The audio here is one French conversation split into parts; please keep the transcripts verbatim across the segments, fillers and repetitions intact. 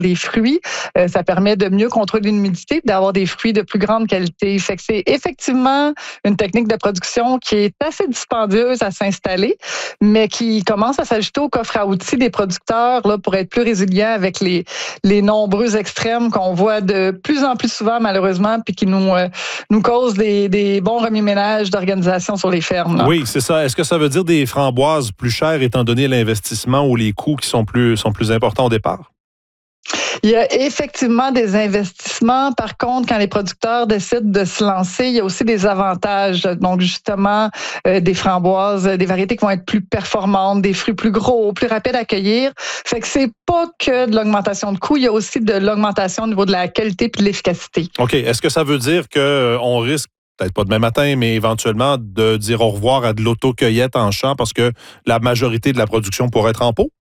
des fruits. Euh, ça permet de mieux contrôler l'humidité, d'avoir des fruits de plus grande qualité. Fait que c'est effectivement une technique de production qui est assez dispendieuse à s'installer, mais qui commence à s'ajouter au coffre à outils des producteurs là, pour être plus résilients avec les, les nombreux extrêmes qu'on voit de plus en plus souvent, malheureusement, puis qui nous, euh, nous causent des, des bons remue-ménages d'organisation sur les fermes. Là. Oui, c'est ça. Est-ce que ça veut dire des framboises plus chères étant donné l'investissement ou les coûts qui sont plus, sont plus importants au départ? Il y a effectivement des investissements. Par contre, quand les producteurs décident de se lancer, il y a aussi des avantages. Donc, justement, euh, des framboises, des variétés qui vont être plus performantes, des fruits plus gros, plus rapides à cueillir. Fait que c'est pas que de l'augmentation de coûts, il y a aussi de l'augmentation au niveau de la qualité puis de l'efficacité. OK. Est-ce que ça veut dire qu'on risque, peut-être pas demain matin, mais éventuellement de dire au revoir à de l'autocueillette en champ parce que la majorité de la production pourrait être en pot?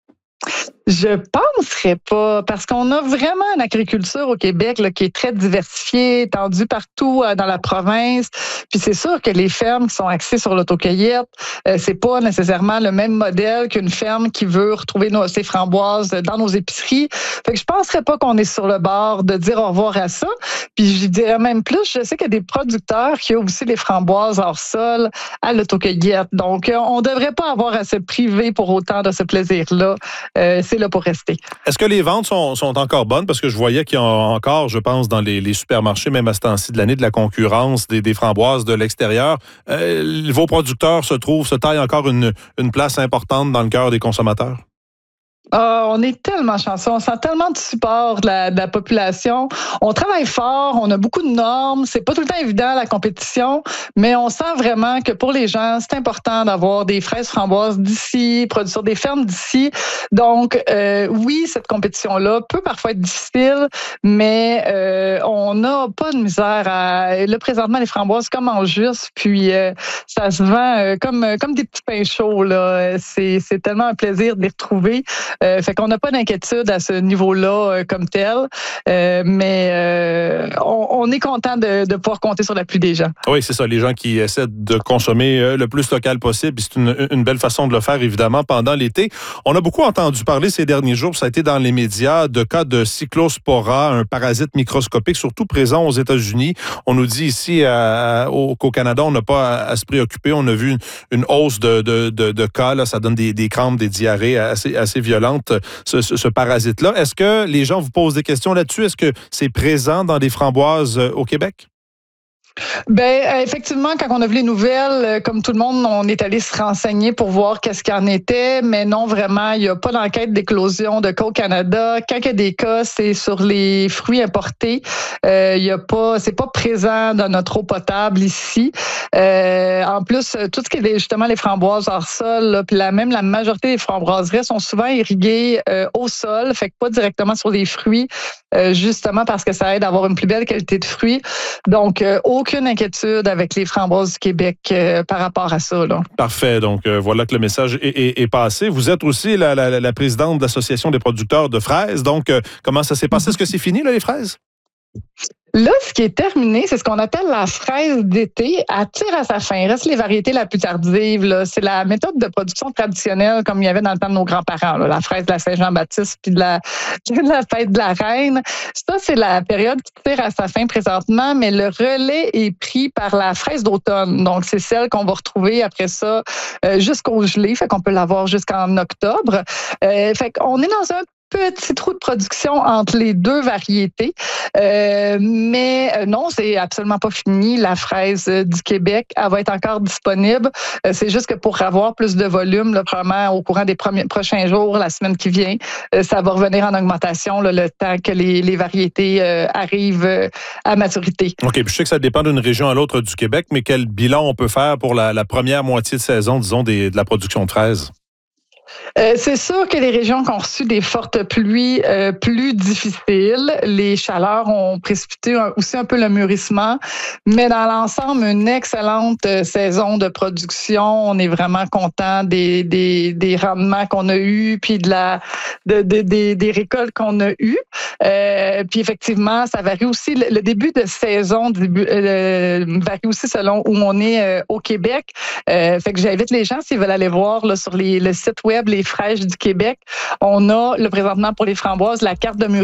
Je penserais pas, parce qu'on a vraiment une agriculture au Québec là, qui est très diversifiée, étendue partout euh, dans la province. Puis c'est sûr que les fermes qui sont axées sur l'autocueillette, euh, c'est pas nécessairement le même modèle qu'une ferme qui veut retrouver nos, ses framboises dans nos épiceries. Fait que je penserais pas qu'on est sur le bord de dire au revoir à ça. Puis je dirais même plus, je sais qu'il y a des producteurs qui ont aussi des framboises hors sol à l'autocueillette. Donc euh, on devrait pas avoir à se priver pour autant de ce plaisir-là. Euh, c'est là pour rester. Est-ce que les ventes sont, sont encore bonnes? Parce que je voyais qu'il y a encore, je pense, dans les, les supermarchés, même à ce temps-ci de l'année, de la concurrence des, des framboises de l'extérieur. Euh, vos producteurs se trouvent, se taillent encore une, une place importante dans le cœur des consommateurs? Oh, on est tellement chanceux, on sent tellement de support de la, de la population. On travaille fort, on a beaucoup de normes. C'est pas tout le temps évident la compétition, mais on sent vraiment que pour les gens, c'est important d'avoir des fraises framboises d'ici, produits sur des fermes d'ici. Donc, euh, oui, cette compétition-là peut parfois être difficile, mais euh, on n'a pas de misère à. Là, présentement, les framboises commencent juste, puis euh, ça se vend euh, comme comme des petits pains chauds. Là, c'est c'est tellement un plaisir de les retrouver. Euh, fait qu'on n'a pas d'inquiétude à ce niveau-là euh, comme tel, euh, mais euh, on, on est content de, de pouvoir compter sur l'appui des gens. Oui, c'est ça, les gens qui essaient de consommer le plus local possible. C'est une, une belle façon de le faire, évidemment, pendant l'été. On a beaucoup entendu parler ces derniers jours, ça a été dans les médias, de cas de cyclospora, un parasite microscopique, surtout présent aux États-Unis. On nous dit ici à, au, qu'au Canada, on n'a pas à, à se préoccuper. On a vu une, une hausse de, de, de, de cas, là, ça donne des, des crampes, des diarrhées assez, assez violentes. Ce, ce, ce parasite-là. Est-ce que les gens vous posent des questions là-dessus? Est-ce que c'est présent dans des framboises au Québec? Ben effectivement, quand on a vu les nouvelles, comme tout le monde, on est allé se renseigner pour voir qu'est-ce qu'il en était, mais non, vraiment, il n'y a pas d'enquête d'éclosion de cas au Canada. Quand il y a des cas, c'est sur les fruits importés. Euh, il y a pas, c'est pas présent dans notre eau potable ici. Euh, en plus, tout ce qui est justement les framboises hors sol, là, puis la, même la majorité des framboiseries sont souvent irriguées euh, au sol, fait que pas directement sur les fruits, euh, justement parce que ça aide à avoir une plus belle qualité de fruits. Donc, euh, aucune inquiétude avec les framboises du Québec euh, par rapport à ça. Là. Parfait. Donc, euh, voilà que le message est, est, est passé. Vous êtes aussi la, la, la présidente de l'Association des producteurs de fraises. Donc, euh, comment ça s'est passé? Est-ce que c'est fini, là, les fraises? Là, ce qui est terminé, c'est ce qu'on appelle la fraise d'été. Elle tire à sa fin. Il reste les variétés la plus tardive. Là. C'est la méthode de production traditionnelle comme il y avait dans le temps de nos grands-parents. Là. La fraise de la Saint-Jean-Baptiste puis de la, de la fête de la Reine. Ça, c'est la période qui tire à sa fin présentement, mais le relais est pris par la fraise d'automne. Donc, c'est celle qu'on va retrouver après ça euh, jusqu'au gelé. Fait qu'on peut l'avoir jusqu'en octobre. Euh, fait qu'on est dans un petit trou de production entre les deux variétés. Euh, mais euh, non, c'est absolument pas fini. La fraise euh, du Québec, elle va être encore disponible. Euh, c'est juste que pour avoir plus de volume, là, probablement au courant des premiers, prochains jours, la semaine qui vient, euh, ça va revenir en augmentation là, le temps que les, les variétés euh, arrivent euh, à maturité. OK. Puis je sais que ça dépend d'une région à l'autre du Québec, mais quel bilan on peut faire pour la, la première moitié de saison, disons, des, de la production de fraises? Euh, c'est sûr que les régions qui ont reçu des fortes pluies euh, plus difficiles, les chaleurs ont précipité un, aussi un peu le mûrissement, mais dans l'ensemble, une excellente euh, saison de production. On est vraiment content des, des, des rendements qu'on a eus, puis de la de, de, des, des récoltes qu'on a eues. Euh, puis effectivement, ça varie aussi. Le, le début de saison début, euh, varie aussi selon où on est euh, au Québec. Euh, fait que j'invite les gens, s'ils veulent aller voir là, sur les, le site web web Les Fraîches du Québec. On a, le présentement pour les framboises, la carte de mûrissement